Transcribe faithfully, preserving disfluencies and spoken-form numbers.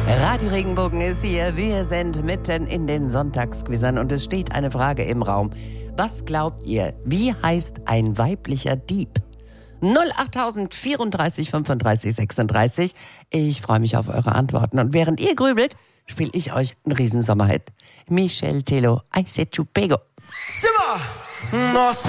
Radio Regenbogen ist hier. Wir sind mitten in den Sonntagsquizern und es steht eine Frage im Raum. Was glaubt ihr, wie heißt ein weiblicher Dieb? null achttausend vierunddreißig fünfunddreißig sechsunddreißig. Ich freue mich auf eure Antworten. Und während ihr grübelt, spiele ich euch einen Riesensommerhit. Michel Tello, I said to Pego. Simmer! Nossa!